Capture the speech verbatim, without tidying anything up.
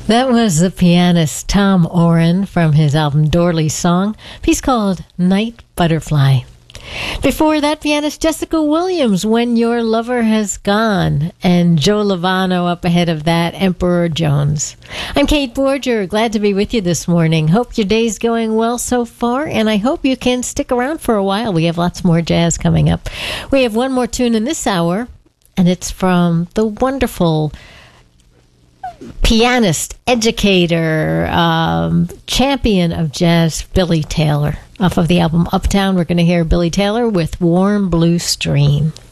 That was the pianist Tom Oren from his album Dorley Song, a piece called Night Butterfly. Before that, pianist Jessica Williams, When Your Lover Has Gone, and Joe Lovano up ahead of that, Emperor Jones. I'm Kate Borger, glad to be with you this morning. Hope your day's going well so far, and I hope you can stick around for a while. We have lots more jazz coming up. We have one more tune in this hour, and it's from the wonderful pianist, educator, um, champion of jazz, Billy Taylor. Off of the album Uptown, we're going to hear Billy Taylor with Warm Blue Stream.